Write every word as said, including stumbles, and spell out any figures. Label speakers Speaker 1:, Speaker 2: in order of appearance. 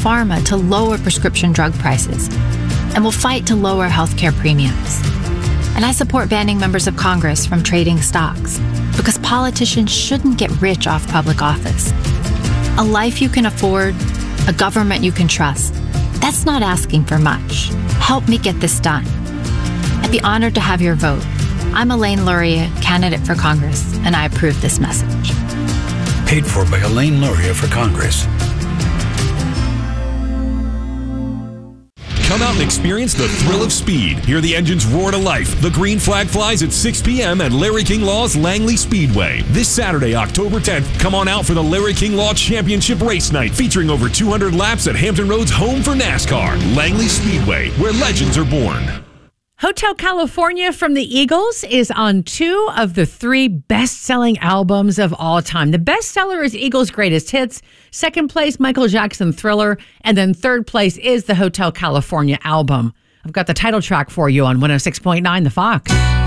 Speaker 1: Pharma to lower prescription drug prices and will fight to lower healthcare premiums. And I support banning members of Congress from trading stocks because politicians shouldn't get rich off public office. A life you can afford, a government you can trust. That's not asking for much. Help me get this done. I'd be honored to have your vote. I'm Elaine Luria, candidate for Congress, and I approve this message.
Speaker 2: Paid for by Elaine Luria for Congress.
Speaker 3: Come out and experience the thrill of speed. Hear the engines roar to life. The green flag flies at six p.m. at Larry King Law's Langley Speedway. This Saturday, October tenth, come on out for the Larry King Law Championship Race Night, featuring over two hundred laps at Hampton Road's home for NASCAR. Langley Speedway, where legends are born.
Speaker 4: Hotel California from the Eagles is on two of the three best-selling albums of all time. The bestseller is Eagles' Greatest Hits. Second place, Michael Jackson Thriller. And then third place is the Hotel California album. I've got the title track for you on one oh six point nine The Fox.